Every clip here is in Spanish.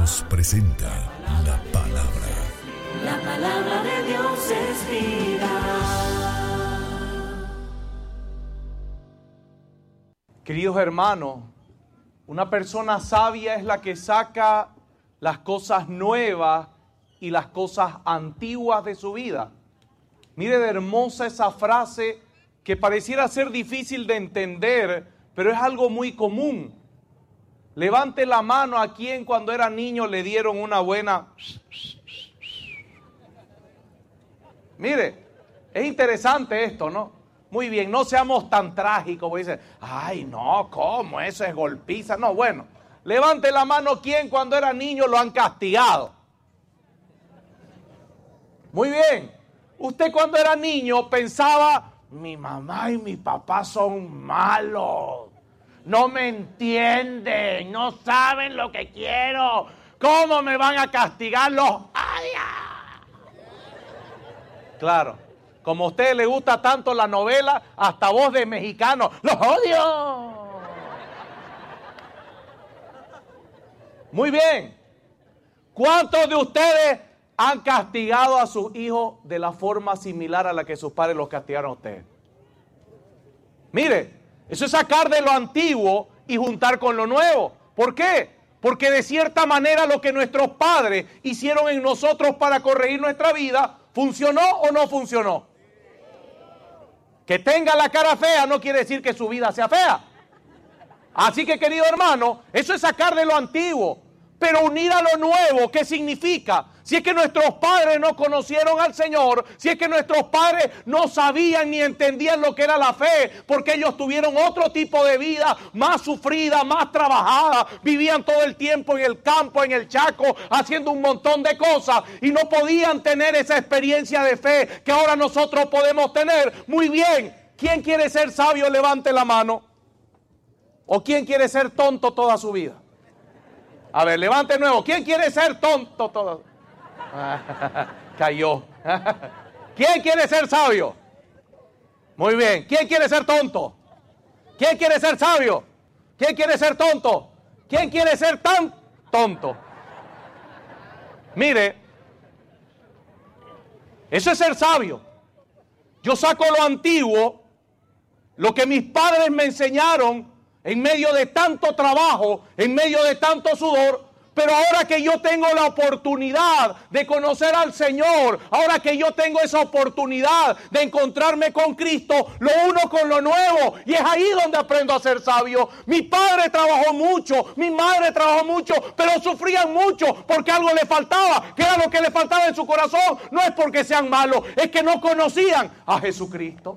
Dios presenta la palabra. La palabra de Dios es vida. Queridos hermanos, una persona sabia es la que saca las cosas nuevas y las cosas antiguas de su vida. Mire de hermosa esa frase que pareciera ser difícil de entender, pero es algo muy común. Levante la mano a quien cuando era niño le dieron una buena... Mire, es interesante esto, ¿no? Muy bien, no seamos tan trágicos, porque dicen, ay no, ¿cómo? Eso es golpiza. No, bueno, levante la mano quien cuando era niño lo han castigado. Muy bien, usted cuando era niño pensaba, mi mamá y mi papá son malos. No me entienden, no saben lo que quiero. ¿Cómo me van a castigar? Los odio. Claro, como a usted le gusta tanto la novela, hasta voz de mexicano, los odio. Muy bien. ¿Cuántos de ustedes han castigado a sus hijos de la forma similar a la que sus padres los castigaron a ustedes? Mire, eso es sacar de lo antiguo y juntar con lo nuevo. ¿Por qué? Porque de cierta manera lo que nuestros padres hicieron en nosotros para corregir nuestra vida, ¿funcionó o no funcionó? Que tenga la cara fea no quiere decir que su vida sea fea. Así que, querido hermano, eso es sacar de lo antiguo, pero unir a lo nuevo. ¿Qué significa? Si es que nuestros padres no conocieron al Señor, si es que nuestros padres no sabían ni entendían lo que era la fe, porque ellos tuvieron otro tipo de vida, más sufrida, más trabajada, vivían todo el tiempo en el campo, en el Chaco, haciendo un montón de cosas, y no podían tener esa experiencia de fe que ahora nosotros podemos tener. Muy bien, ¿quién quiere ser sabio? Levante la mano. ¿O quién quiere ser tonto toda su vida? A ver, levante de nuevo. ¿Quién quiere ser tonto toda su vida? Cayó. ¿Quién quiere ser sabio? Muy bien. ¿Quién quiere ser tonto? ¿Quién quiere ser sabio? ¿Quién quiere ser tonto? ¿Quién quiere ser tan tonto? Mire, eso es ser sabio. Yo saco lo antiguo, lo que mis padres me enseñaron en medio de tanto trabajo, en medio de tanto sudor. Pero ahora que yo tengo la oportunidad de conocer al Señor, ahora que yo tengo esa oportunidad de encontrarme con Cristo, lo uno con lo nuevo. Y es ahí donde aprendo a ser sabio. Mi padre trabajó mucho, mi madre trabajó mucho, pero sufrían mucho porque algo le faltaba. ¿Qué era lo que le faltaba en su corazón? No es porque sean malos, es que no conocían a Jesucristo.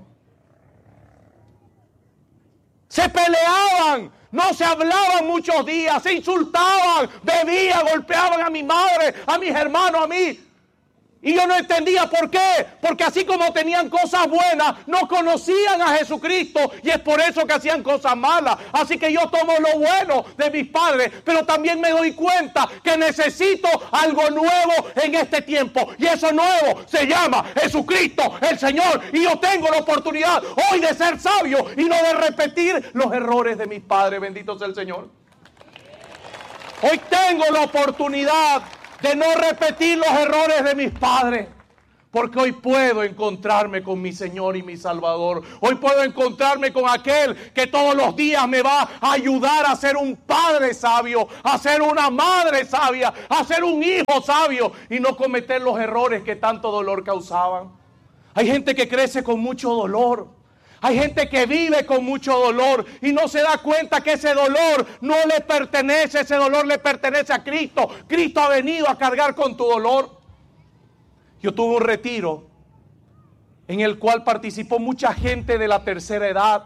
Se peleaban. No se hablaban muchos días, se insultaban, bebían, golpeaban a mi madre, a mis hermanos, a mí. Y yo no entendía por qué. Porque así como tenían cosas buenas, no conocían a Jesucristo. Y es por eso que hacían cosas malas. Así que yo tomo lo bueno de mis padres. Pero también me doy cuenta que necesito algo nuevo en este tiempo. Y eso nuevo se llama Jesucristo, el Señor. Y yo tengo la oportunidad hoy de ser sabio y no de repetir los errores de mis padres. Bendito sea el Señor. Hoy tengo la oportunidad de no repetir los errores de mis padres. Porque hoy puedo encontrarme con mi Señor y mi Salvador. Hoy puedo encontrarme con aquel que todos los días me va a ayudar a ser un padre sabio, a ser una madre sabia, a ser un hijo sabio y no cometer los errores que tanto dolor causaban. Hay gente que crece con mucho dolor. Hay gente que vive con mucho dolor y no se da cuenta que ese dolor no le pertenece, ese dolor le pertenece a Cristo. Cristo ha venido a cargar con tu dolor. Yo tuve un retiro en el cual participó mucha gente de la tercera edad.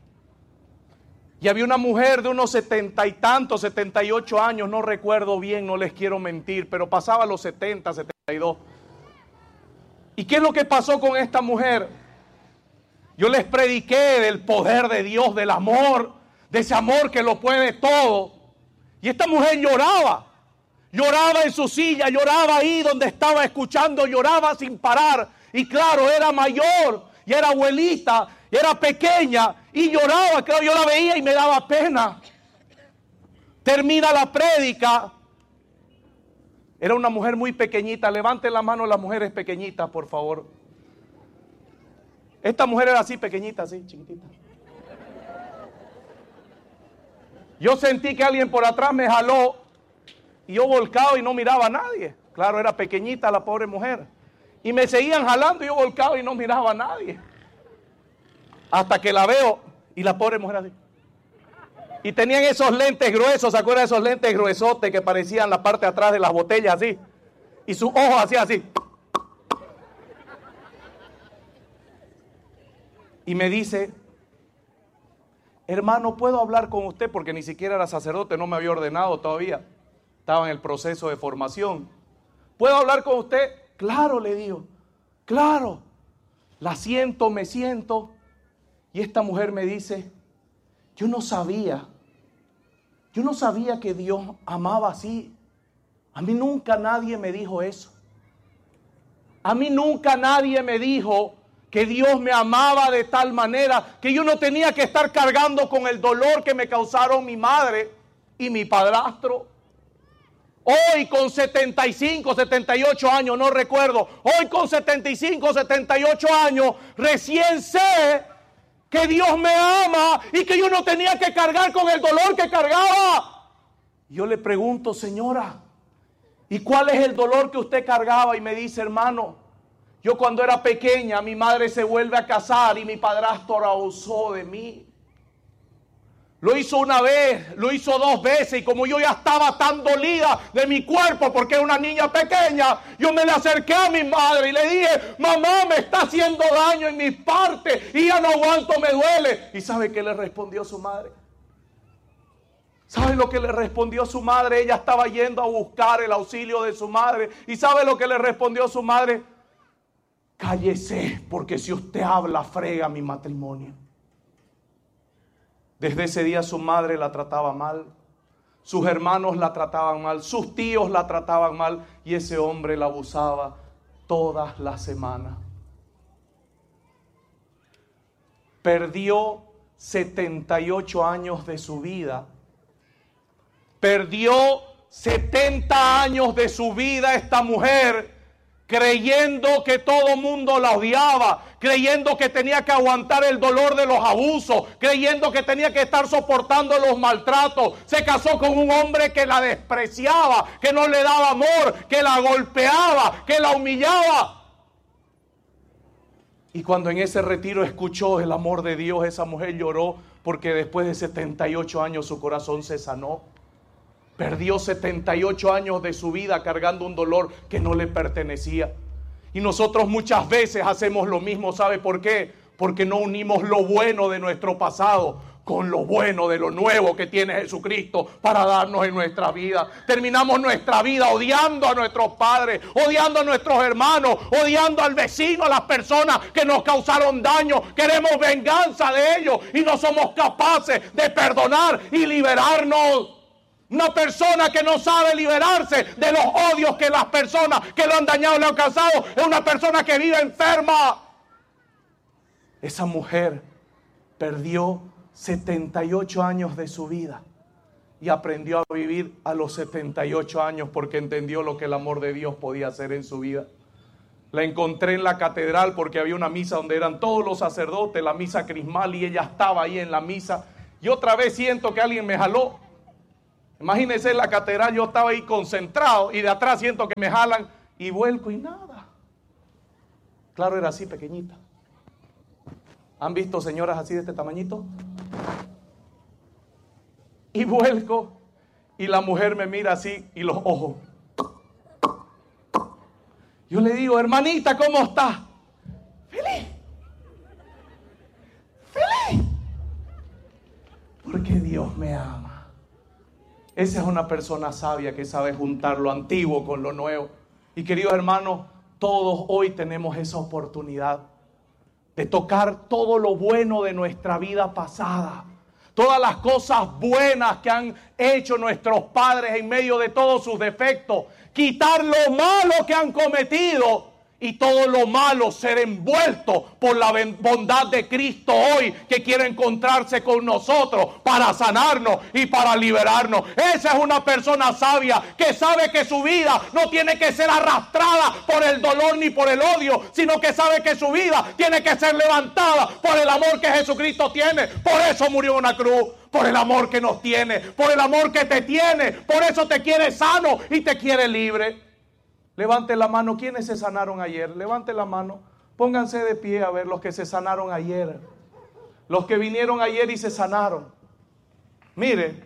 Y había una mujer de unos 70 y tantos, 78 años, no recuerdo bien, no les quiero mentir, pero pasaba los 70, 72. ¿Y qué es lo que pasó con esta mujer? Yo les prediqué del poder de Dios, del amor, de ese amor que lo puede todo. Y esta mujer lloraba. Lloraba en su silla, lloraba ahí donde estaba escuchando, lloraba sin parar. Y claro, era mayor, y era abuelita, y era pequeña, y lloraba. Claro, yo la veía y me daba pena. Termina la prédica Era una mujer muy pequeñita. Levanten la mano las mujeres pequeñitas, por favor. Esta mujer era así, pequeñita, así, chiquitita. Yo sentí que alguien por atrás me jaló y yo volcado y no miraba a nadie. Claro, era pequeñita la pobre mujer. Y me seguían jalando y yo volcado y no miraba a nadie. Hasta que la veo y la pobre mujer así. Y tenían esos lentes gruesos, ¿se acuerdan de esos lentes gruesotes que parecían la parte de atrás de las botellas así? Y sus ojos hacían así. Y me dice, hermano, ¿puedo hablar con usted? Porque ni siquiera era sacerdote, no me había ordenado todavía. Estaba en el proceso de formación. ¿Puedo hablar con usted? Claro, le digo, claro. La siento, me siento. Y esta mujer me dice, yo no sabía que Dios amaba así. A mí nunca nadie me dijo eso. A mí nunca nadie me dijo que Dios me amaba de tal manera que yo no tenía que estar cargando con el dolor que me causaron mi madre y mi padrastro. Hoy con 75, 78 años, no recuerdo, hoy con 75, 78 años, recién sé que Dios me ama y que yo no tenía que cargar con el dolor que cargaba. Yo le pregunto, señora, ¿y cuál es el dolor que usted cargaba? Y me dice, hermano, yo cuando era pequeña, mi madre se vuelve a casar y mi padrastro abusó de mí. Lo hizo una vez, lo hizo dos veces, y como yo ya estaba tan dolida de mi cuerpo porque era una niña pequeña, yo me le acerqué a mi madre y le dije, mamá, me está haciendo daño en mis partes y ya no aguanto, me duele. ¿Y sabe qué le respondió su madre? ¿Sabe lo que le respondió su madre? Ella estaba yendo a buscar el auxilio de su madre. ¿Y sabe lo que le respondió su madre? Cállese, porque si usted habla, frega mi matrimonio. Desde ese día su madre la trataba mal, sus hermanos la trataban mal, sus tíos la trataban mal y ese hombre la abusaba todas las semanas. Perdió 78 años de su vida. Perdió 70 años de su vida esta mujer, creyendo que todo mundo la odiaba, creyendo que tenía que aguantar el dolor de los abusos, creyendo que tenía que estar soportando los maltratos. Se casó con un hombre que la despreciaba, que no le daba amor, que la golpeaba, que la humillaba. Y cuando en ese retiro escuchó el amor de Dios, esa mujer lloró porque después de 78 años su corazón se sanó. Perdió 78 años de su vida cargando un dolor que no le pertenecía. Y nosotros muchas veces hacemos lo mismo. ¿Sabe por qué? Porque no unimos lo bueno de nuestro pasado con lo bueno de lo nuevo que tiene Jesucristo para darnos en nuestra vida. Terminamos nuestra vida odiando a nuestros padres, odiando a nuestros hermanos, odiando al vecino, a las personas que nos causaron daño. Queremos venganza de ellos y no somos capaces de perdonar y liberarnos. Una persona que no sabe liberarse de los odios que las personas que lo han dañado le han causado es una persona que vive enferma. Esa mujer perdió 78 años de su vida y aprendió a vivir a los 78 años porque entendió lo que el amor de Dios podía hacer en su vida. La encontré en la catedral porque había una misa donde eran todos los sacerdotes, la misa crismal, y ella estaba ahí en la misa. Y otra vez siento que alguien me jaló. Imagínense, en la catedral yo estaba ahí concentrado y de atrás siento que me jalan y vuelco y nada. Claro, era así pequeñita. ¿Han visto señoras así de este tamañito? Y vuelco y la mujer me mira así y los ojos. Yo le digo, hermanita, ¿cómo estás? Feliz. Feliz. Porque Dios me ama. Esa es una persona sabia que sabe juntar lo antiguo con lo nuevo. Y queridos hermanos, todos hoy tenemos esa oportunidad de tocar todo lo bueno de nuestra vida pasada. Todas las cosas buenas que han hecho nuestros padres en medio de todos sus defectos. Quitar lo malo que han cometido y todo lo malo ser envuelto por la bondad de Cristo hoy, que quiere encontrarse con nosotros para sanarnos y para liberarnos. Esa es una persona sabia que sabe que su vida no tiene que ser arrastrada por el dolor ni por el odio, sino que sabe que su vida tiene que ser levantada por el amor que Jesucristo tiene. Por eso murió en una cruz, por el amor que nos tiene, por el amor que te tiene. Por eso te quiere sano y te quiere libre. Levante la mano, ¿quiénes se sanaron ayer? Levante la mano, pónganse de pie a ver los que se sanaron ayer. Los que vinieron ayer y se sanaron. Mire.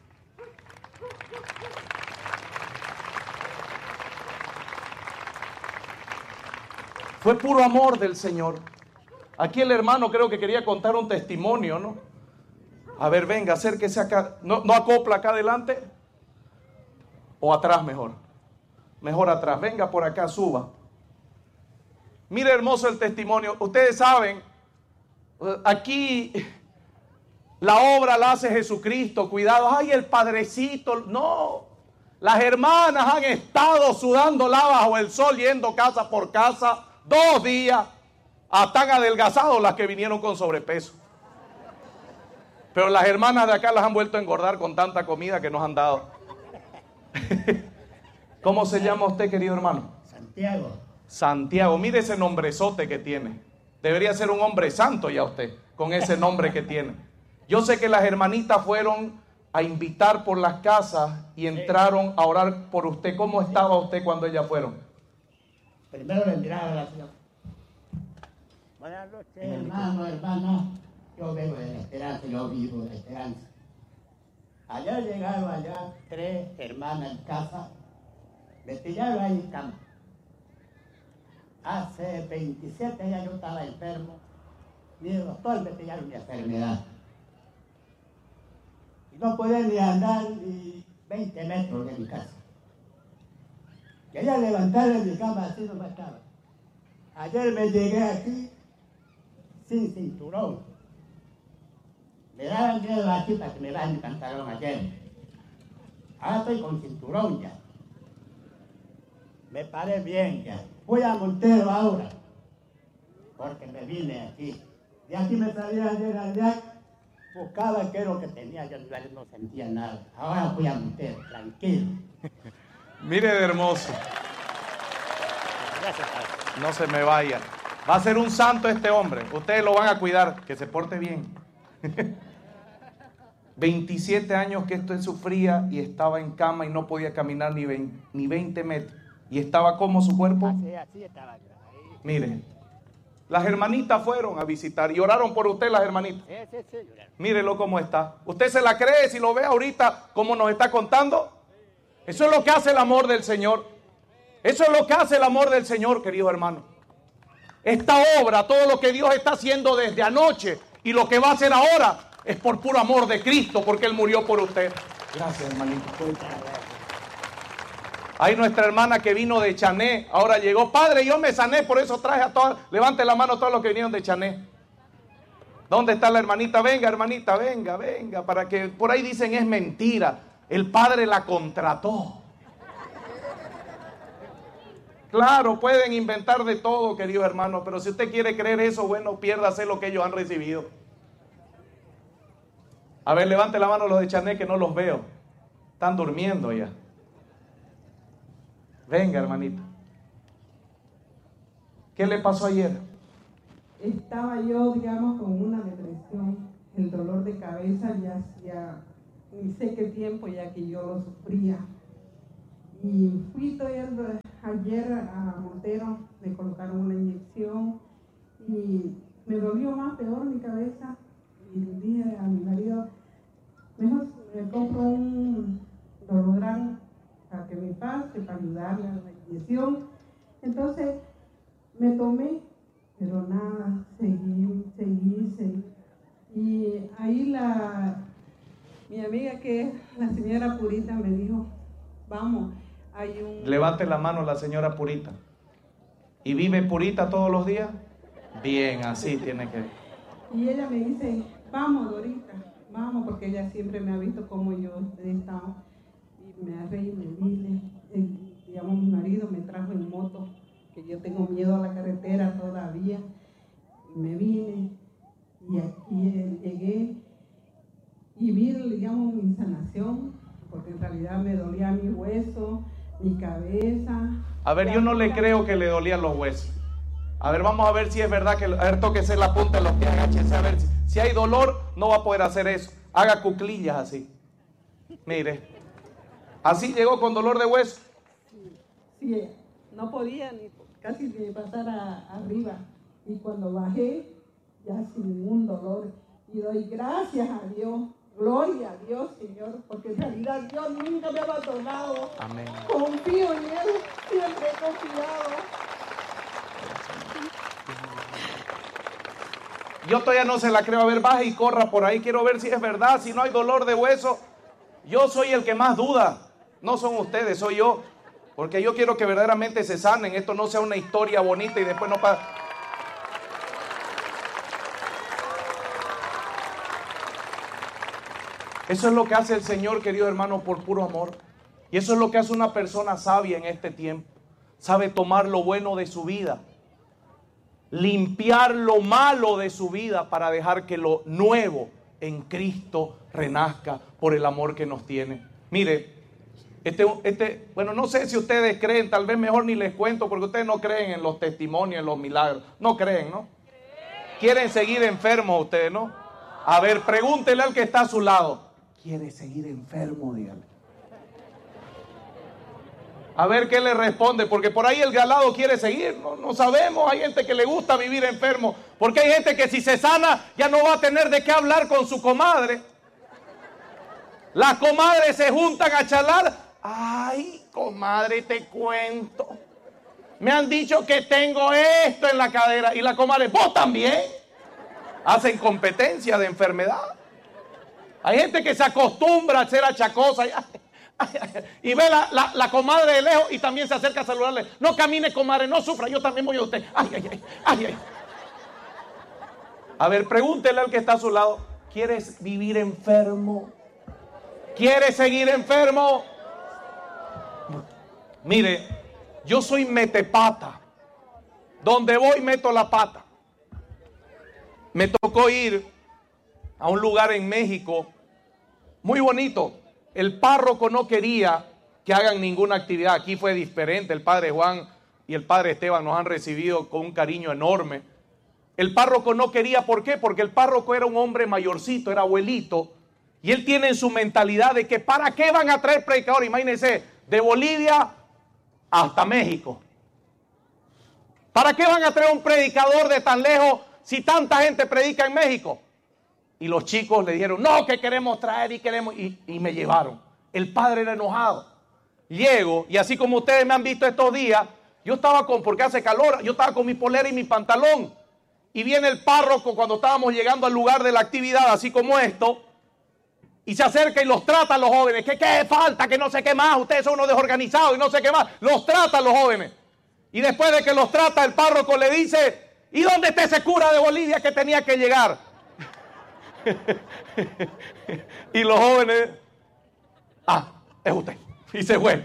Fue puro amor del Señor. Aquí el hermano creo que quería contar un testimonio, ¿no? A ver, venga, acérquese acá. ¿No acopla acá adelante? ¿O atrás mejor? Mejor atrás, venga por acá, suba. Mire hermoso el testimonio. Ustedes saben, aquí la obra la hace Jesucristo. Cuidado, ay, el padrecito. No, las hermanas han estado sudándola bajo el sol, yendo casa por casa, 2 días. Están adelgazados las que vinieron con sobrepeso. Pero las hermanas de acá las han vuelto a engordar con tanta comida que nos han dado. ¿Cómo se llama usted, querido hermano? Santiago. Santiago, mire ese nombrezote que tiene. Debería ser un hombre santo ya usted, con ese nombre que tiene. Yo sé que las hermanitas fueron a invitar por las casas y entraron a orar por usted. ¿Cómo estaba usted cuando ellas fueron? Primero le miraba a la señora. Buenas noches. Hermano, yo vengo de la esperanza, yo vivo de la esperanza. Allá llegaron 3 hermanas en casa. Me pillaron ahí en cama. Hace 27 años yo estaba enfermo. Y el doctor me pillaron mi enfermedad. Y no podía ni andar ni 20 metros de mi casa. Quería levantar de mi cama, así no me estaba. Ayer me llegué aquí sin cinturón. Me daban miedo aquí para que me bajen el pantalón ayer. Ahora estoy con cinturón ya. Me paré bien ya. Voy a Montero ahora, porque me vine aquí. De aquí me salía ayer allá, buscaba qué es lo que tenía, yo no sentía nada. Ahora voy a Montero, tranquilo. Mire de hermoso. Gracias, padre. No se me vaya. Va a ser un santo este hombre. Ustedes lo van a cuidar, que se porte bien. 27 años que esto sufría y estaba en cama y no podía caminar ni 20 metros. ¿Y estaba como su cuerpo? Así estaba. Mire, las hermanitas fueron a visitar y oraron por usted, las hermanitas. Sí. Mírelo cómo está. ¿Usted se la cree si lo ve ahorita como nos está contando? Eso es lo que hace el amor del Señor. Eso es lo que hace el amor del Señor, queridos hermanos. Esta obra, todo lo que Dios está haciendo desde anoche y lo que va a hacer ahora es por puro amor de Cristo, porque Él murió por usted. Gracias, hermanito. Hay nuestra hermana que vino de Chané, ahora llegó. Padre, yo me sané, por eso traje a todas. Levante la mano a todos los que vinieron de Chané. ¿Dónde está la hermanita? Venga, hermanita, venga. Para que por ahí dicen es mentira. El Padre la contrató. Claro, pueden inventar de todo, querido hermano, pero si usted quiere creer eso, bueno, piérdase lo que ellos han recibido. A ver, levante la mano los de Chané, que no los veo. Están durmiendo ya. Venga, hermanita. ¿Qué le pasó ayer? Estaba yo, digamos, con una depresión, el dolor de cabeza ya hacía ni sé qué tiempo ya que yo lo sufría. Y fui ayer a Montero, me colocaron una inyección y me dolió más, peor mi cabeza. Y le dije a mi marido, mejor me compro un Dolodran para que me pase, para ayudarle a la inyección. Entonces me tomé, pero nada, seguí. Y ahí mi amiga, que es la señora Purita, me dijo, vamos, hay un... Levante la mano la señora Purita. ¿Y vive Purita todos los días? Bien, así tiene que... Y ella me dice, vamos Dorita, vamos, porque ella siempre me ha visto como yo he estado. Y me arreí, me vine, digamos, mi marido me trajo en moto, que yo tengo miedo sabía. Me vine y aquí llegué y vi, digamos, mi sanación, porque en realidad me dolía mi hueso, mi cabeza. A ver, yo no le creo que le dolían los huesos. A ver, vamos a ver si es verdad que... A ver, tóquese la punta de los pies, agáchese, a ver. Si hay dolor, no va a poder hacer eso. Haga cuclillas así. Mire. Así llegó con dolor de hueso. Sí, no podía casi ni pasar arriba. Y cuando bajé, ya sin ningún dolor. Y doy gracias a Dios. Gloria a Dios, Señor, porque en realidad Dios nunca me ha abandonado. Amén. Confío en Él, siempre he confiado. Yo todavía no se la creo. A ver, baje y corra por ahí. Quiero ver si es verdad, si no hay dolor de hueso. Yo soy el que más duda. No son ustedes, soy yo. Porque yo quiero que verdaderamente se sanen. Esto no sea una historia bonita y después no pasa. Eso es lo que hace el Señor, querido hermano, por puro amor. Y eso es lo que hace una persona sabia en este tiempo. Sabe tomar lo bueno de su vida, limpiar lo malo de su vida para dejar que lo nuevo en Cristo renazca por el amor que nos tiene. Mire, bueno, no sé si ustedes creen, tal vez mejor ni les cuento, porque ustedes no creen en los testimonios, en los milagros. No creen, ¿no? Quieren seguir enfermos ustedes, ¿no? A ver, pregúntele al que está a su lado. ¿Quiere seguir enfermo? Dígale. A ver qué le responde, porque por ahí el galado quiere seguir. No sabemos, hay gente que le gusta vivir enfermo, porque hay gente que si se sana ya no va a tener de qué hablar con su comadre. Las comadres se juntan a charlar. Ay, comadre, te cuento. Me han dicho que tengo esto en la cadera. Y la comadre, ¿vos también? Hacen competencia de enfermedad. Hay gente que se acostumbra a ser achacosa y ve la comadre de lejos y también se acerca a saludarle. No camine, comadre, no sufra, yo también voy a usted. Ay. A ver, pregúntele al que está a su lado. ¿Quieres vivir enfermo? ¿Quieres seguir enfermo? Mire, yo soy metepata. Donde voy meto la pata. Me tocó ir a un lugar en México muy bonito. El párroco no quería que hagan ninguna actividad. Aquí fue diferente. El padre Juan y el padre Esteban nos han recibido con un cariño enorme. El párroco no quería, ¿por qué? Porque el párroco era un hombre mayorcito, era abuelito. Y él tiene en su mentalidad de que ¿para qué van a traer predicadores? Imagínense, de Bolivia hasta México. ¿Para qué van a traer un predicador de tan lejos si tanta gente predica en México? Y los chicos le dijeron, no, que queremos traer y me llevaron. El padre era enojado. Llego, y así como ustedes me han visto estos días, yo estaba porque hace calor, yo estaba con mi polera y mi pantalón. Y viene el párroco cuando estábamos llegando al lugar de la actividad, así como esto, y se acerca y los trata a los jóvenes. ¿Qué falta? Que no sé qué más, ustedes son unos desorganizados y no sé qué más. Los trata a los jóvenes. Y después de que los trata, el párroco le dice, ¿y dónde está ese cura de Bolivia que tenía que llegar? Y los jóvenes, es usted. Y se fue.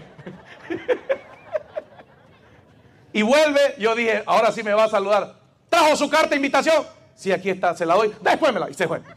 Y vuelve, yo dije, ahora sí me va a saludar. ¿Trajo su carta de invitación? Sí, aquí está, se la doy. Después me la... Y se fue.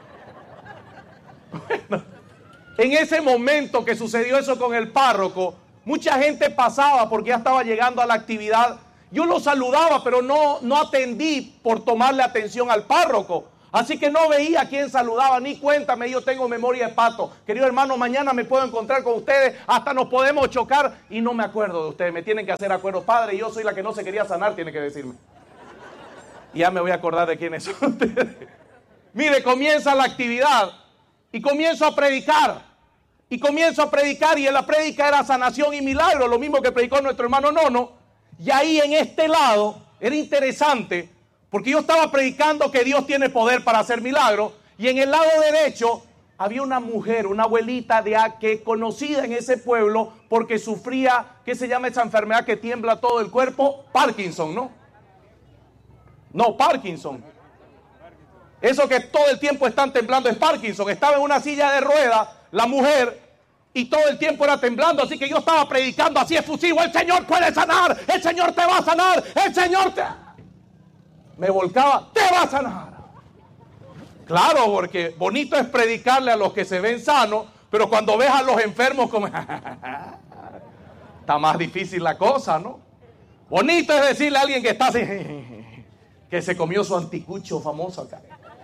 Bueno, en ese momento que sucedió eso con el párroco, mucha gente pasaba porque ya estaba llegando a la actividad. Yo lo saludaba, pero no atendí por tomarle atención al párroco. Así que no veía a quién saludaba, ni cuéntame, yo tengo memoria de pato. Querido hermano, mañana me puedo encontrar con ustedes, hasta nos podemos chocar y no me acuerdo de ustedes, me tienen que hacer acuerdo. Padre, yo soy la que no se quería sanar, tiene que decirme. Y ya me voy a acordar de quiénes son ustedes. Mire, comienza la actividad y comienzo a predicar. Y en la prédica era sanación y milagro, lo mismo que predicó nuestro hermano Nono. Y ahí en este lado, era interesante, porque yo estaba predicando que Dios tiene poder para hacer milagros, y en el lado derecho había una mujer, una abuelita que conocida en ese pueblo porque sufría, ¿qué se llama esa enfermedad que tiembla todo el cuerpo? Parkinson, ¿no? No, Parkinson. Eso que todo el tiempo están temblando es Parkinson. Estaba en una silla de ruedas, la mujer, y todo el tiempo era temblando, así que yo estaba predicando así efusivo, el Señor puede sanar, el Señor te va a sanar, el Señor te... me volcaba, te va a sanar. Claro, porque bonito es predicarle a los que se ven sanos, pero cuando ves a los enfermos como está más difícil la cosa, ¿no? Bonito es decirle a alguien que está así, que se comió su anticucho famoso acá.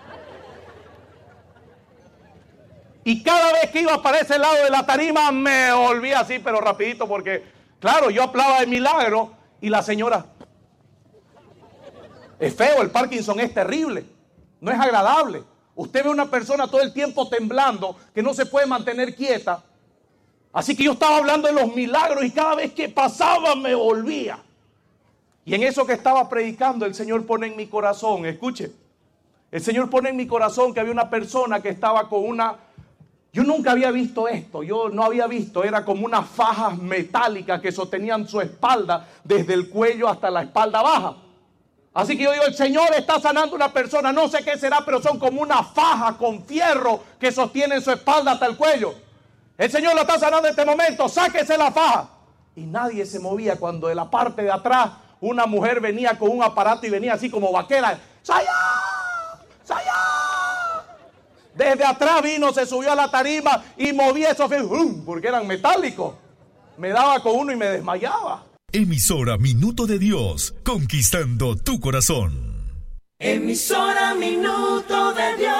Y cada vez que iba para ese lado de la tarima me volvía así, pero rapidito, porque claro, yo hablaba de milagro y la señora, es feo, el Parkinson es terrible, no es agradable. Usted ve a una persona todo el tiempo temblando, que no se puede mantener quieta. Así que yo estaba hablando de los milagros y cada vez que pasaba me volvía. Y en eso que estaba predicando, el Señor pone en mi corazón, escuche, el Señor pone en mi corazón que había una persona que estaba con una... Yo nunca había visto esto, yo no había visto, era como unas fajas metálicas que sostenían su espalda desde el cuello hasta la espalda baja. Así que yo digo, el Señor está sanando a una persona, no sé qué será, pero son como una faja con fierro que sostienen su espalda hasta el cuello. El Señor lo está sanando en este momento, sáquese la faja. Y nadie se movía cuando de la parte de atrás una mujer venía con un aparato y venía así como vaquera. ¡Sayá! ¡Sayá! Desde atrás vino, se subió a la tarima y movía esos fierros, porque eran metálicos. Me daba con uno y me desmayaba. Emisora Minuto de Dios, conquistando tu corazón. Emisora Minuto de Dios.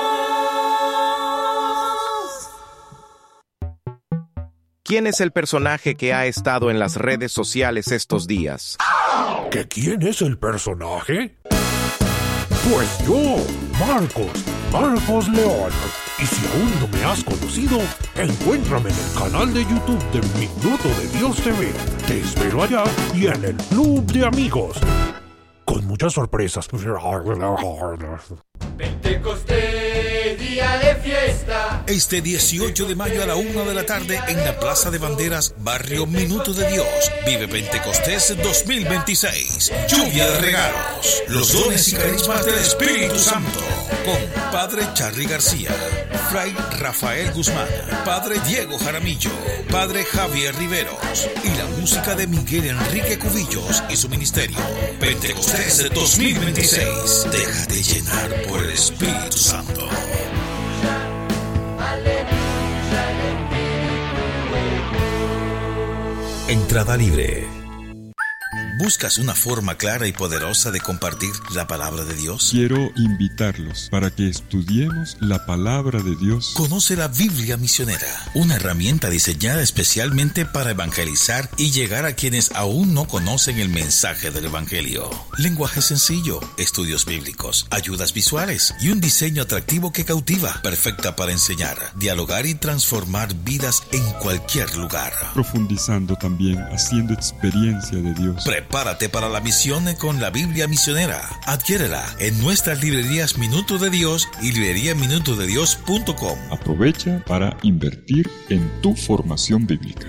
¿Quién es el personaje que ha estado en las redes sociales estos días? ¿Que quién es el personaje? Pues yo, Marcos León. Y si aún no me has conocido, encuéntrame en el canal de YouTube de Minuto de Dios TV. Te espero allá y en el Club de Amigos, con muchas sorpresas. Pentecostés, día de fiesta. Este 18 de mayo a la 1 de la tarde en la Plaza de Banderas, Barrio Minuto de Dios. Vive Pentecostés 2026. Lluvia de regalos. Los dones y carismas del Espíritu Santo. Con Padre Charly García, Fray Rafael Guzmán, Padre Diego Jaramillo, Padre Javier Riveros y la música de Miguel Enrique Cubillos y su ministerio. Pentecostés 2026. Déjate llenar por el Espíritu Santo. Entrada libre. ¿Buscas una forma clara y poderosa de compartir la palabra de Dios? Quiero invitarlos para que estudiemos la palabra de Dios. Conoce la Biblia Misionera, una herramienta diseñada especialmente para evangelizar y llegar a quienes aún no conocen el mensaje del Evangelio. Lenguaje sencillo, estudios bíblicos, ayudas visuales y un diseño atractivo que cautiva, perfecta para enseñar, dialogar y transformar vidas en cualquier lugar. Profundizando también, haciendo experiencia de Dios. Prepárate para la misión con la Biblia Misionera. Adquiérela en nuestras librerías Minuto de Dios y libreriaminutodedios.com. Aprovecha para invertir en tu formación bíblica.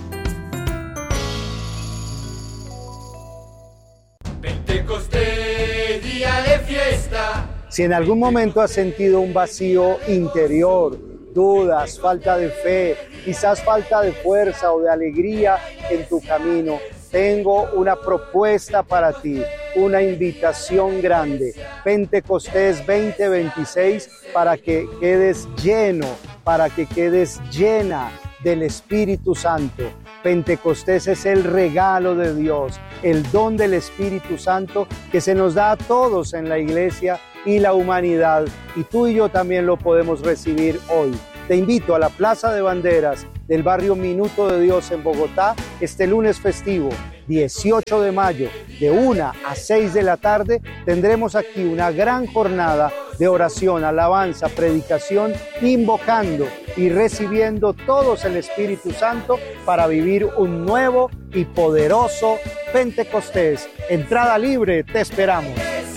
Pentecostés, día de fiesta. Si en algún momento has sentido un vacío interior, dudas, falta de fe, quizás falta de fuerza o de alegría en tu camino, tengo una propuesta para ti, una invitación grande. Pentecostés 2026, para que quedes lleno, para que quedes llena del Espíritu Santo. Pentecostés es el regalo de Dios, el don del Espíritu Santo que se nos da a todos en la iglesia y la humanidad, y tú y yo también lo podemos recibir hoy. Te invito a la Plaza de Banderas del barrio Minuto de Dios en Bogotá este lunes festivo, 18 de mayo, de 1 a 6 de la tarde. Tendremos aquí una gran jornada de oración, alabanza, predicación, invocando y recibiendo todos el Espíritu Santo para vivir un nuevo y poderoso Pentecostés. Entrada libre, te esperamos.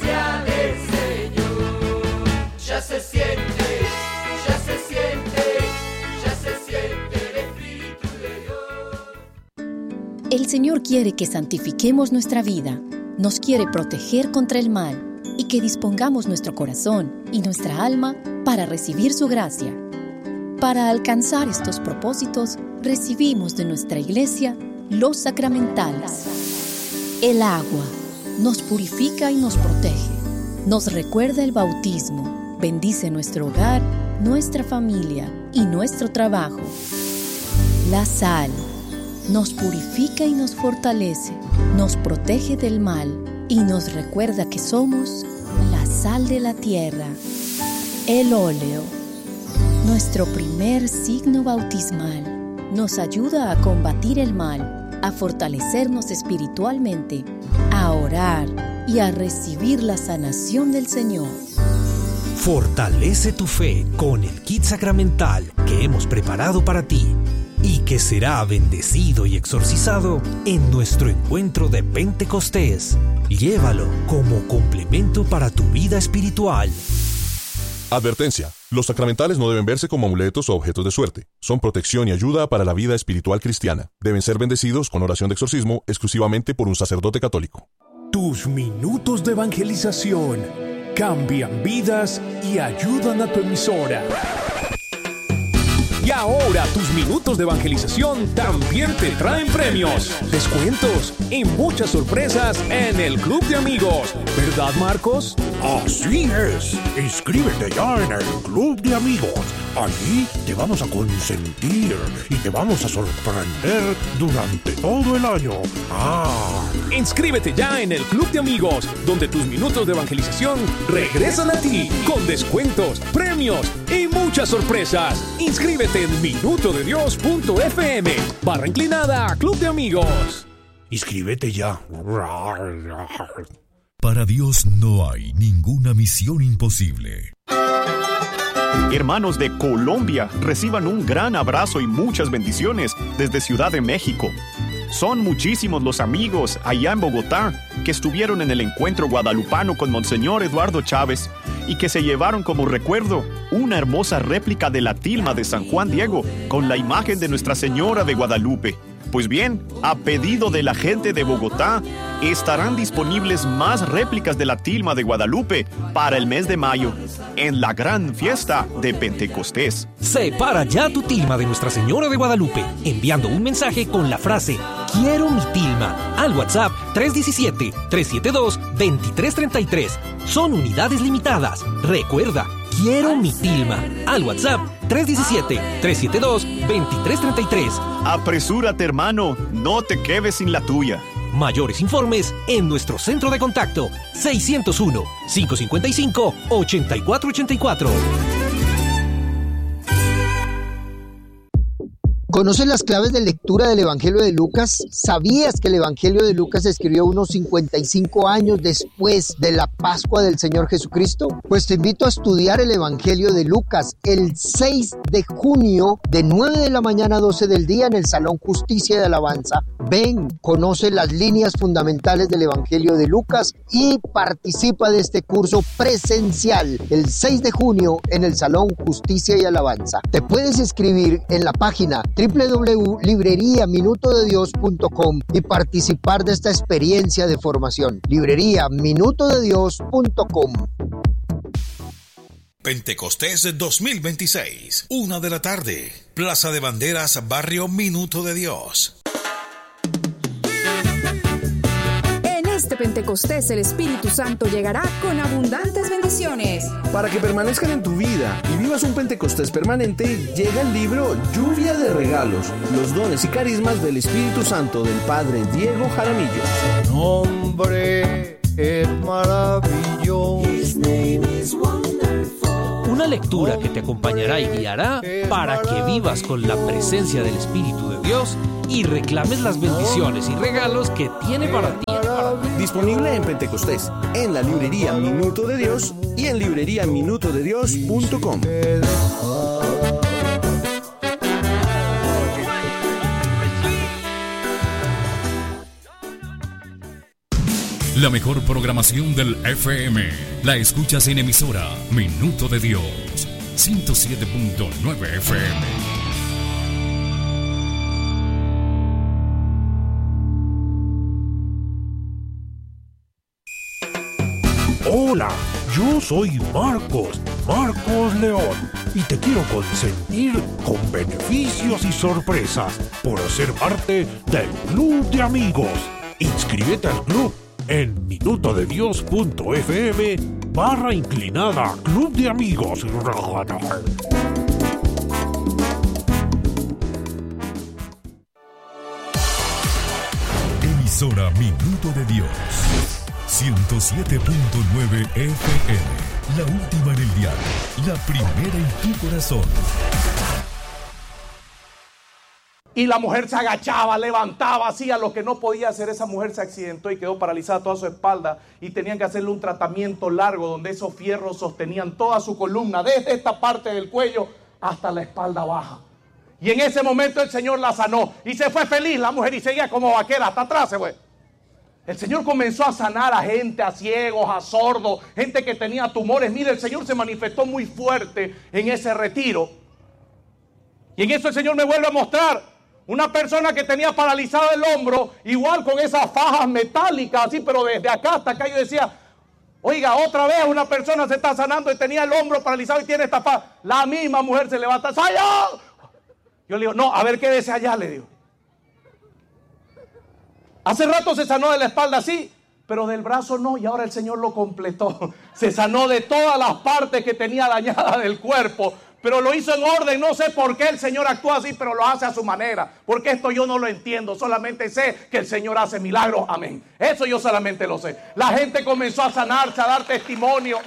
Ya se siente, ya se siente, ya se siente el Espíritu de Dios. El Señor quiere que santifiquemos nuestra vida, nos quiere proteger contra el mal y que dispongamos nuestro corazón y nuestra alma para recibir su gracia. Para alcanzar estos propósitos, recibimos de nuestra iglesia los sacramentales. El agua nos purifica y nos protege. nos recuerda el bautismo, bendice nuestro hogar, nuestra familia y nuestro trabajo. La sal nos purifica y nos fortalece, nos protege del mal y nos recuerda que somos la sal de la tierra. El óleo, nuestro primer signo bautismal, nos ayuda a combatir el mal, a fortalecernos espiritualmente, a orar y a recibir la sanación del Señor. Fortalece tu fe con el kit sacramental que hemos preparado para ti y que será bendecido y exorcizado en nuestro encuentro de Pentecostés. Llévalo como complemento para tu vida espiritual. Advertencia: los sacramentales no deben verse como amuletos o objetos de suerte. Son protección y ayuda para la vida espiritual cristiana. Deben ser bendecidos con oración de exorcismo exclusivamente por un sacerdote católico. Tus minutos de evangelización cambian vidas y ayudan a tu emisora. Y ahora tus minutos de evangelización también te traen premios, descuentos y muchas sorpresas en el Club de Amigos. ¿Verdad, Marcos? Así es. Inscríbete ya en el Club de Amigos. Allí te vamos a consentir y te vamos a sorprender durante todo el año. Inscríbete ya en el Club de Amigos, donde tus minutos de evangelización regresan a ti con descuentos, premios y muchas sorpresas. Inscríbete en minutodedios.fm /inclinada Club de Amigos. Inscríbete ya. Para Dios no hay ninguna misión imposible. Hermanos de Colombia, reciban un gran abrazo y muchas bendiciones desde Ciudad de México. Son muchísimos los amigos allá en Bogotá que estuvieron en el encuentro guadalupano con Monseñor Eduardo Chávez y que se llevaron como recuerdo una hermosa réplica de la tilma de San Juan Diego con la imagen de Nuestra Señora de Guadalupe. Pues bien, a pedido de la gente de Bogotá, estarán disponibles más réplicas de la tilma de Guadalupe para el mes de mayo, en la gran fiesta de Pentecostés. Separa ya tu tilma de Nuestra Señora de Guadalupe, enviando un mensaje con la frase "Quiero mi tilma" al WhatsApp 317-372-2333. Son unidades limitadas. Recuerda, "Quiero mi tilma" al WhatsApp 317-372-2333. Apresúrate, hermano, no te quedes sin la tuya. Mayores informes en nuestro centro de contacto 601-555-8484. ¿Conoces las claves de lectura del Evangelio de Lucas? ¿Sabías que el Evangelio de Lucas se escribió unos 55 años después de la Pascua del Señor Jesucristo? Pues te invito a estudiar el Evangelio de Lucas el 6 de junio de 9 de la mañana a 12 del día en el Salón Justicia y Alabanza. Ven, conoce las líneas fundamentales del Evangelio de Lucas y participa de este curso presencial el 6 de junio en el Salón Justicia y Alabanza. Te puedes inscribir en la página www.libreriaminutodedios.com y participar de esta experiencia de formación. Libreriaminutodedios.com. Pentecostés 2026, 1 de la tarde, Plaza de Banderas, Barrio Minuto de Dios. Este Pentecostés el Espíritu Santo llegará con abundantes bendiciones. Para que permanezcan en tu vida y vivas un Pentecostés permanente, llega el libro Lluvia de Regalos, los dones y carismas del Espíritu Santo del Padre Diego Jaramillo. Su nombre es maravilloso. Una lectura que te acompañará y guiará para que vivas con la presencia del Espíritu de Dios y reclames las bendiciones y regalos que tiene para ti. Disponible en Pentecostés, en la librería Minuto de Dios y en libreriaminutodedios.com. La mejor programación del FM la escuchas en emisora Minuto de Dios, 107.9 FM. Hola, yo soy Marcos León, y te quiero consentir con beneficios y sorpresas por ser parte del Club de Amigos. Inscríbete al club en minutodedios.fm /inclinada Club de Amigos. Emisora Minuto de Dios, 107.9 FM, la última en el dial, la primera en tu corazón. Y la mujer se agachaba, levantaba, hacía lo que no podía hacer. Esa mujer se accidentó y quedó paralizada toda su espalda. Y tenían que hacerle un tratamiento largo donde esos fierros sostenían toda su columna, desde esta parte del cuello hasta la espalda baja. Y en ese momento el Señor la sanó. Y se fue feliz la mujer y seguía como vaquera hasta atrás se fue. El Señor comenzó a sanar a gente, a ciegos, a sordos, gente que tenía tumores. Mire, el Señor se manifestó muy fuerte en ese retiro. Y en eso el Señor me vuelve a mostrar una persona que tenía paralizado el hombro, igual con esas fajas metálicas, así, pero desde acá hasta acá. Yo decía, oiga, otra vez una persona se está sanando y tenía el hombro paralizado y tiene esta faja. La misma mujer se levanta, ¡Sayón! Yo le digo, no, a ver, quédese allá, le digo. Hace rato se sanó de la espalda, sí, pero del brazo no, y ahora el Señor lo completó. Se sanó de todas las partes que tenía dañadas del cuerpo, pero lo hizo en orden. No sé por qué el Señor actúa así, pero lo hace a su manera, porque esto yo no lo entiendo. Solamente sé que el Señor hace milagros, amén. Eso yo solamente lo sé. La gente comenzó a sanarse, a dar testimonio.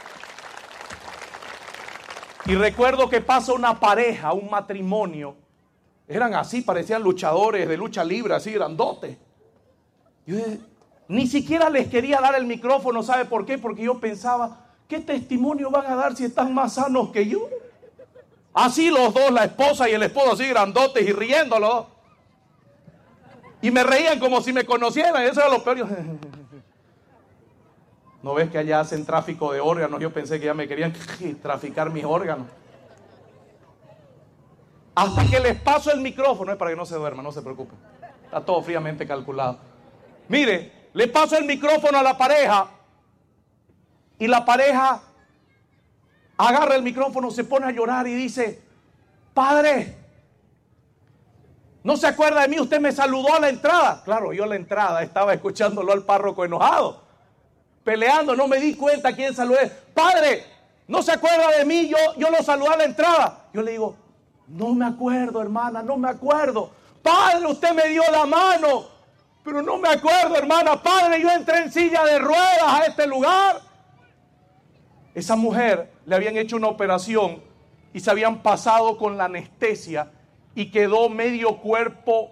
Y recuerdo que pasa una pareja, un matrimonio. Eran así, parecían luchadores de lucha libre, así grandotes. Yo ni siquiera les quería dar el micrófono, ¿sabe por qué? Porque yo pensaba, ¿qué testimonio van a dar si están más sanos que yo? Así los dos, la esposa y el esposo, así grandotes y riéndolo. Y me reían como si me conocieran. Eso era lo peor. ¿No ves que allá hacen tráfico de órganos? Yo pensé que ya me querían traficar mis órganos. Hasta que les paso el micrófono, es para que no se duerman, no se preocupen. Está todo fríamente calculado. Mire, le paso el micrófono a la pareja y la pareja agarra el micrófono, se pone a llorar y dice, padre, ¿no se acuerda de mí? Usted me saludó a la entrada. Claro, yo a la entrada estaba escuchándolo al párroco enojado, peleando, no me di cuenta quién saludé. Padre, ¿no se acuerda de mí? Yo lo saludé a la entrada. Yo le digo, no me acuerdo, hermana, no me acuerdo. Padre, usted me dio la mano, pero no me acuerdo, hermana. Padre, yo entré en silla de ruedas a este lugar. Esa mujer le habían hecho una operación y se habían pasado con la anestesia y quedó medio cuerpo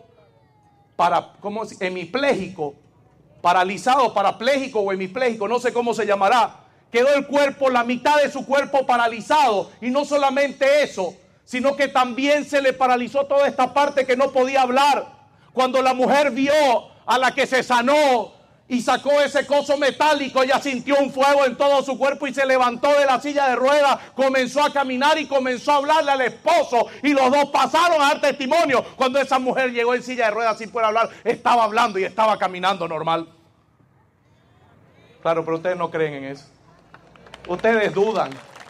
hemipléjico, paralizado, parapléjico o hemipléjico, no sé cómo se llamará. Quedó el cuerpo, la mitad de su cuerpo paralizado. Y no solamente eso, sino que también se le paralizó toda esta parte que no podía hablar. Cuando la mujer vio a la que se sanó y sacó ese coso metálico, ella sintió un fuego en todo su cuerpo y se levantó de la silla de ruedas, comenzó a caminar y comenzó a hablarle al esposo, y los dos pasaron a dar testimonio. Cuando esa mujer llegó en silla de ruedas sin poder hablar, estaba hablando y estaba caminando normal. Claro, pero ustedes no creen en eso. Ustedes dudan.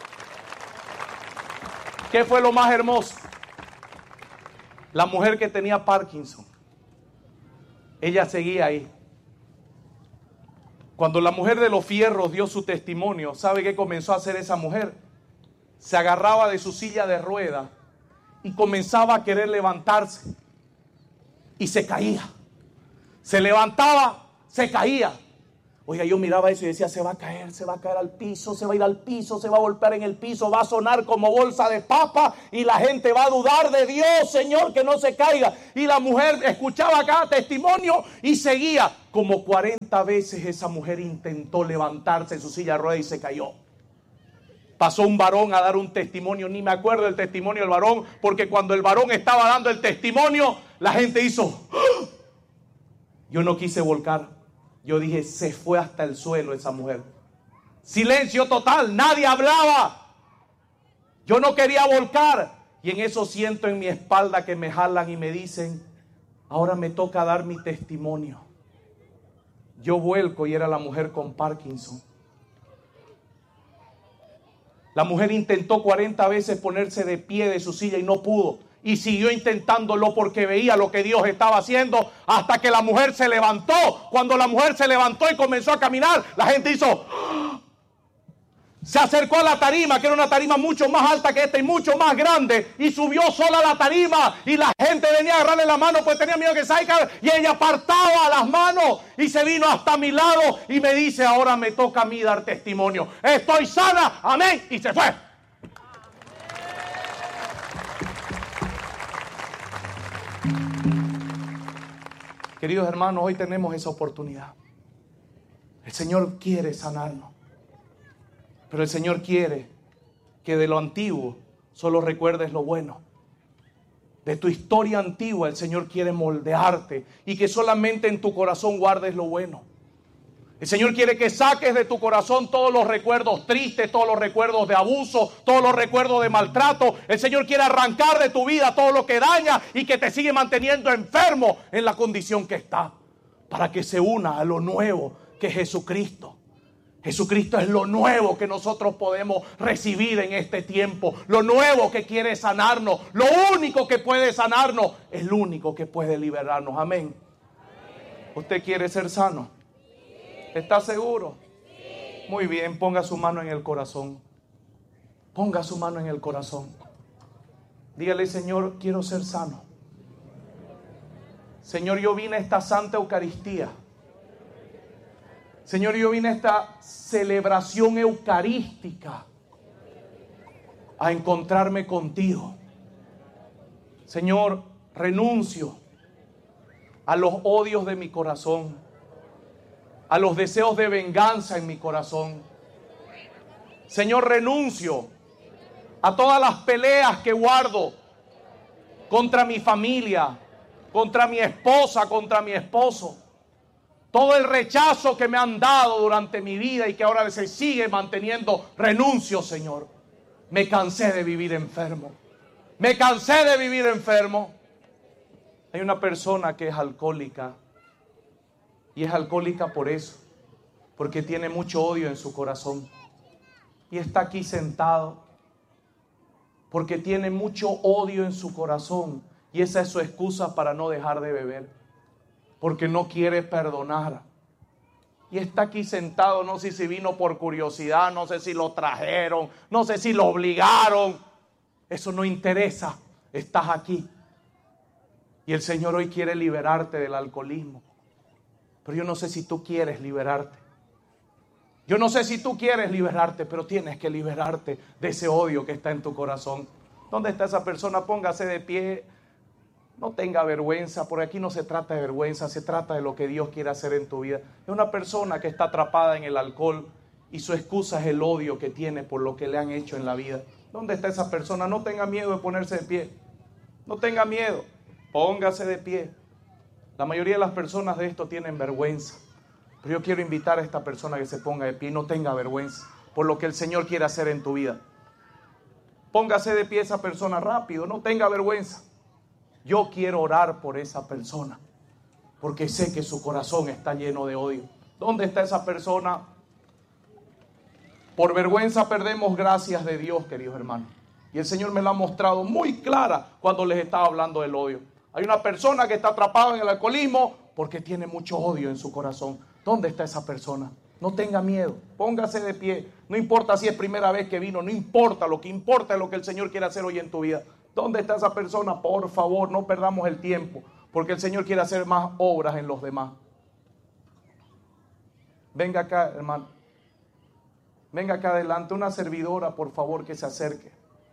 ¿Qué fue lo más hermoso? La mujer que tenía Parkinson, ella seguía ahí. Cuando la mujer de los fierros dio su testimonio, ¿sabe qué comenzó a hacer esa mujer? Se agarraba de su silla de ruedas y comenzaba a querer levantarse. Y se caía. Se levantaba, se caía. Oiga, yo miraba eso y decía, se va a caer al piso, se va a ir al piso, se va a golpear en el piso, va a sonar como bolsa de papa y la gente va a dudar de Dios, Señor, que no se caiga. Y la mujer escuchaba cada testimonio y seguía. Como 40 veces esa mujer intentó levantarse en su silla de ruedas y se cayó. Pasó un varón a dar un testimonio, ni me acuerdo del testimonio del varón, porque cuando el varón estaba dando el testimonio, la gente hizo, ¡ah! Yo no quise volcar. Yo dije, se fue hasta el suelo esa mujer. Silencio total, nadie hablaba. Yo no quería volcar. Y en eso siento en mi espalda que me jalan y me dicen, ahora me toca dar mi testimonio. Yo vuelco y era la mujer con Parkinson. La mujer intentó 40 veces ponerse de pie de su silla y no pudo. Y siguió intentándolo porque veía lo que Dios estaba haciendo hasta que la mujer se levantó. Cuando la mujer se levantó y comenzó a caminar, la gente hizo, ¡ah! Se acercó a la tarima, que era una tarima mucho más alta que esta y mucho más grande, y subió sola a la tarima, y la gente venía a agarrarle la mano, pues tenía miedo que se caiga, y ella apartaba las manos, y se vino hasta mi lado, y me dice, ahora me toca a mí dar testimonio. Estoy sana, amén, y se fue. Queridos hermanos, hoy tenemos esa oportunidad. El Señor quiere sanarnos. Pero el Señor quiere que de lo antiguo solo recuerdes lo bueno. De tu historia antigua el Señor quiere moldearte y que solamente en tu corazón guardes lo bueno. El Señor quiere que saques de tu corazón todos los recuerdos tristes, todos los recuerdos de abuso, todos los recuerdos de maltrato. El Señor quiere arrancar de tu vida todo lo que daña y que te sigue manteniendo enfermo en la condición que está, para que se una a lo nuevo que es Jesucristo. Jesucristo es lo nuevo que nosotros podemos recibir en este tiempo. Lo nuevo que quiere sanarnos. Lo único que puede sanarnos. El único que puede liberarnos. Amén. ¿Usted quiere ser sano? ¿Está seguro? Muy bien, ponga su mano en el corazón. Ponga su mano en el corazón. Dígale, Señor, quiero ser sano. Señor, yo vine a esta Santa Eucaristía. Señor, yo vine a esta celebración eucarística a encontrarme contigo. Señor, renuncio a los odios de mi corazón, a los deseos de venganza en mi corazón. Señor, renuncio a todas las peleas que guardo contra mi familia, contra mi esposa, contra mi esposo. Todo el rechazo que me han dado durante mi vida y que ahora se sigue manteniendo, renuncio, Señor. Me cansé de vivir enfermo. Me cansé de vivir enfermo. Hay una persona que es alcohólica. Y es alcohólica por eso. Porque tiene mucho odio en su corazón. Y está aquí sentado. Porque tiene mucho odio en su corazón. Y esa es su excusa para no dejar de beber. Porque no quiere perdonar. Y está aquí sentado, no sé si vino por curiosidad, no sé si lo trajeron, no sé si lo obligaron. Eso no interesa, estás aquí. Y el Señor hoy quiere liberarte del alcoholismo. Pero yo no sé si tú quieres liberarte. Yo no sé si tú quieres liberarte, pero tienes que liberarte de ese odio que está en tu corazón. ¿Dónde está esa persona? Póngase de pie. No tenga vergüenza, por aquí no se trata de vergüenza, se trata de lo que Dios quiere hacer en tu vida. Es una persona que está atrapada en el alcohol y su excusa es el odio que tiene por lo que le han hecho en la vida. ¿Dónde está esa persona? No tenga miedo de ponerse de pie. No tenga miedo, póngase de pie. La mayoría de las personas de esto tienen vergüenza. Pero yo quiero invitar a esta persona que se ponga de pie y no tenga vergüenza por lo que el Señor quiere hacer en tu vida. Póngase de pie esa persona rápido, no tenga vergüenza. Yo quiero orar por esa persona, porque sé que su corazón está lleno de odio. ¿Dónde está esa persona? Por vergüenza perdemos gracias de Dios, queridos hermanos. Y el Señor me la ha mostrado muy clara cuando les estaba hablando del odio. Hay una persona que está atrapada en el alcoholismo porque tiene mucho odio en su corazón. ¿Dónde está esa persona? No tenga miedo, póngase de pie. No importa si es primera vez que vino, no importa. Lo que importa es lo que el Señor quiere hacer hoy en tu vida. ¿Dónde está esa persona? Por favor, no perdamos el tiempo, porque el Señor quiere hacer más obras en los demás. Venga acá, hermano. Venga acá adelante. Una servidora, por favor, que se acerque.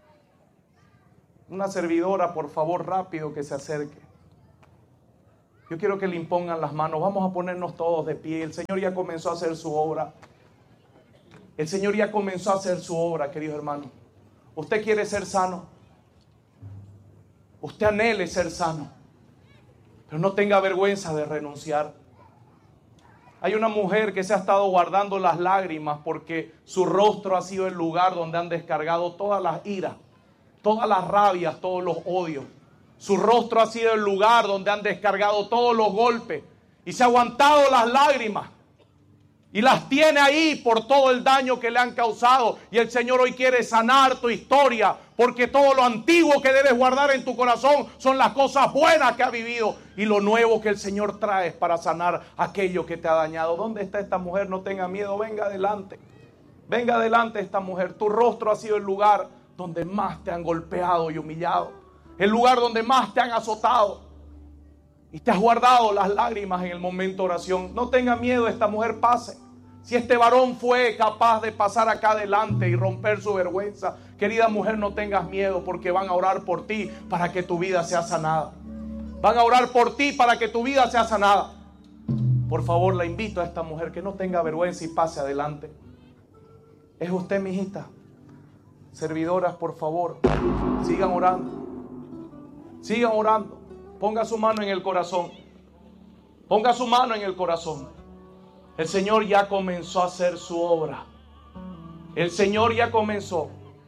Una servidora, por favor, rápido, que se acerque. Yo quiero que le impongan las manos. Vamos a ponernos todos de pie. El Señor ya comenzó a hacer su obra. El Señor ya comenzó a hacer su obra, queridos hermanos. ¿Usted quiere ser sano? Usted anhele ser sano, pero no tenga vergüenza de renunciar. Hay una mujer que se ha estado guardando las lágrimas porque su rostro ha sido el lugar donde han descargado todas las iras, todas las rabias, todos los odios. Su rostro ha sido el lugar donde han descargado todos los golpes y se ha aguantado las lágrimas. Y las tiene ahí por todo el daño que le han causado. Y el Señor hoy quiere sanar tu historia. Porque todo lo antiguo que debes guardar en tu corazón son las cosas buenas que has vivido. Y lo nuevo que el Señor trae para sanar aquello que te ha dañado. ¿Dónde está esta mujer? No tenga miedo, venga adelante. Venga adelante esta mujer. Tu rostro ha sido el lugar donde más te han golpeado y humillado. El lugar donde más te han azotado. Y te has guardado las lágrimas en el momento de oración. No tenga miedo, esta mujer pase. Si este varón fue capaz de pasar acá adelante y romper su vergüenza, querida mujer, no tengas miedo, porque van a orar por ti para que tu vida sea sanada. Van a orar por ti para que tu vida sea sanada. Por favor, la invito a esta mujer que no tenga vergüenza y pase adelante. Es usted, mi hijita. Servidoras, por favor, sigan orando. Sigan orando. Ponga su mano en el corazón. Ponga su mano en el corazón. El Señor ya comenzó a hacer su obra. El Señor ya comenzó.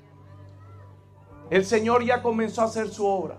El Señor ya comenzó a hacer su obra.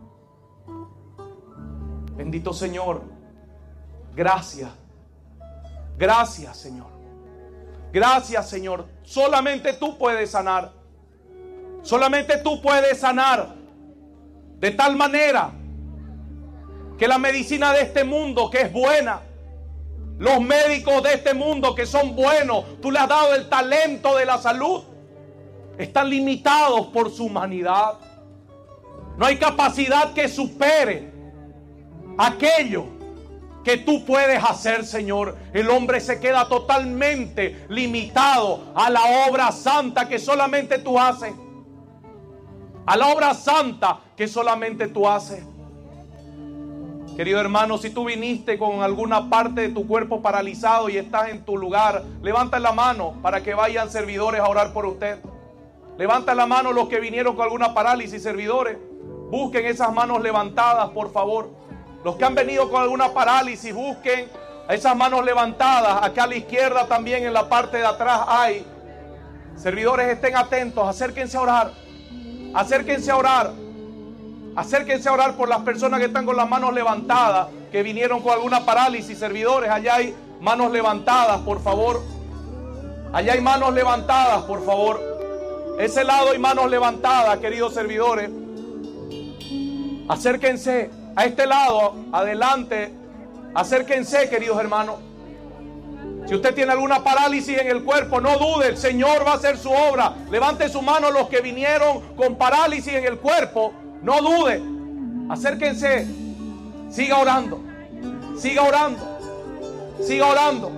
Bendito Señor. Gracias. Gracias, Señor. Gracias, Señor. Solamente tú puedes sanar. Solamente tú puedes sanar. De tal manera que la medicina de este mundo, que es buena, los médicos de este mundo que son buenos, tú le has dado el talento de la salud, están limitados por su humanidad. No hay capacidad que supere aquello que tú puedes hacer, Señor. El hombre se queda totalmente limitado a la obra santa que solamente tú haces. A la obra santa que solamente tú haces. Querido hermano, si tú viniste con alguna parte de tu cuerpo paralizado y estás en tu lugar, levanta la mano para que vayan servidores a orar por usted. Levanta la mano los que vinieron con alguna parálisis, servidores. Busquen esas manos levantadas, por favor. Los que han venido con alguna parálisis, busquen esas manos levantadas. Acá a la izquierda también, en la parte de atrás hay. Servidores, estén atentos, acérquense a orar. Acérquense a orar. Acérquense a orar por las personas que están con las manos levantadas, que vinieron con alguna parálisis. Servidores, allá hay manos levantadas, por favor. Allá hay manos levantadas, por favor. Ese lado hay manos levantadas, queridos servidores. Acérquense a este lado, adelante. Acérquense, queridos hermanos. Si usted tiene alguna parálisis en el cuerpo, no dude, el Señor va a hacer su obra. Levante su mano los que vinieron con parálisis en el cuerpo. No dude, acérquense, siga orando, siga orando, siga orando.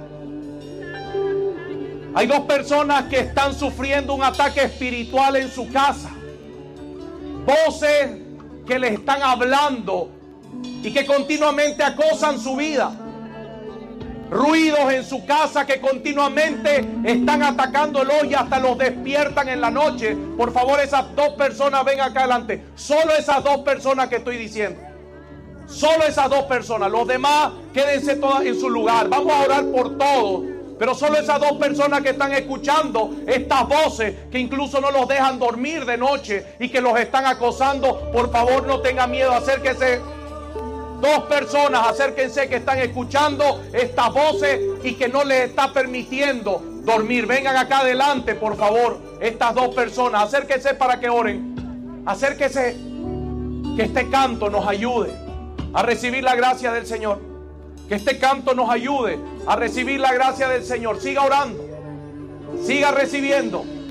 Hay dos personas que están sufriendo un ataque espiritual en su casa. Voces que les están hablando y que continuamente acosan su vida. Ruidos en su casa que continuamente están atacándolos y hasta los despiertan en la noche. Por favor, esas dos personas ven acá adelante. Solo esas dos personas que estoy diciendo. Solo esas dos personas. Los demás quédense todas en su lugar. Vamos a orar por todos. Pero solo esas dos personas que están escuchando estas voces que incluso no los dejan dormir de noche y que los están acosando. Por favor, no tengan miedo. Acérquense. Dos personas, acérquense, que están escuchando estas voces y que no les está permitiendo dormir. Vengan acá adelante, por favor, estas dos personas. Acérquense para que oren. Acérquense, que este canto nos ayude a recibir la gracia del Señor. Que este canto nos ayude a recibir la gracia del Señor. Siga orando, siga recibiendo.